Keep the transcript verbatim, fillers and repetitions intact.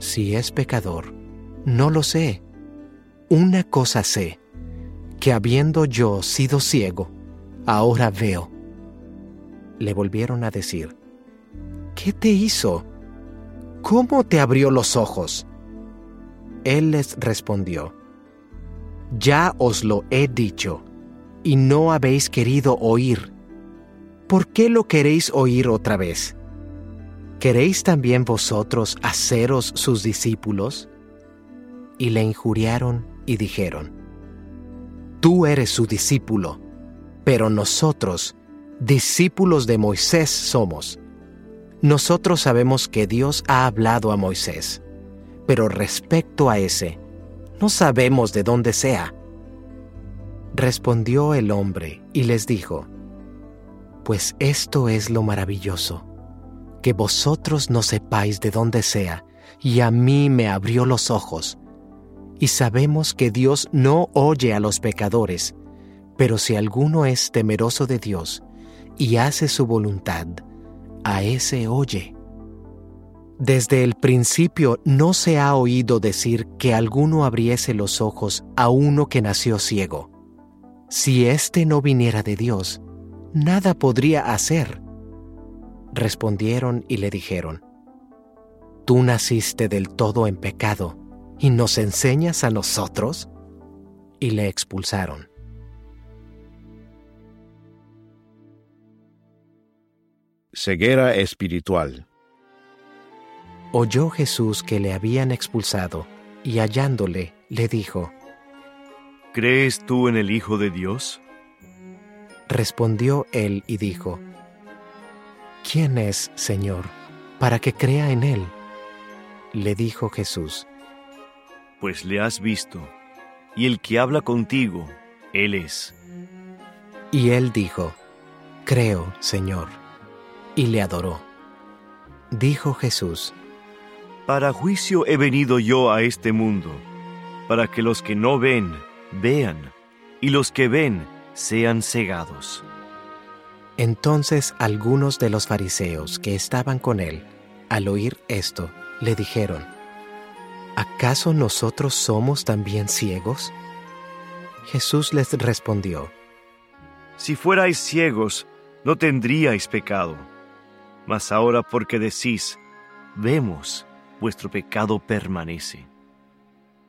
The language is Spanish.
Si es pecador, no lo sé. Una cosa sé, que habiendo yo sido ciego, ahora veo. Le volvieron a decir: ¿Qué te hizo? ¿Cómo te abrió los ojos? Él les respondió: Ya os lo he dicho, y no habéis querido oír. ¿Por qué lo queréis oír otra vez? ¿Queréis también vosotros haceros sus discípulos? Y le injuriaron y dijeron: Tú eres su discípulo, pero nosotros, discípulos de Moisés somos. Nosotros sabemos que Dios ha hablado a Moisés, pero respecto a ese, no sabemos de dónde sea. Respondió el hombre y les dijo: Pues esto es lo maravilloso, que vosotros no sepáis de dónde sea, y a mí me abrió los ojos. Y sabemos que Dios no oye a los pecadores, pero si alguno es temeroso de Dios y hace su voluntad, a ese oye. Desde el principio no se ha oído decir que alguno abriese los ojos a uno que nació ciego. Si éste no viniera de Dios, nada podría hacer. Respondieron y le dijeron: ¿Tú naciste del todo en pecado y nos enseñas a nosotros? Y le expulsaron. Ceguera espiritual. Oyó Jesús que le habían expulsado, y hallándole, le dijo: ¿Crees tú en el Hijo de Dios? Respondió él y dijo: ¿Quién es, Señor, para que crea en él? Le dijo Jesús: Pues le has visto, y el que habla contigo, él es. Y él dijo: Creo, Señor, y le adoró. Dijo Jesús: Para juicio he venido yo a este mundo, para que los que no ven, vean, y los que ven, sean cegados. Entonces algunos de los fariseos que estaban con él, al oír esto, le dijeron: ¿Acaso nosotros somos también ciegos? Jesús les respondió: Si fuerais ciegos, no tendríais pecado. Mas ahora porque decís, vemos, vuestro pecado permanece.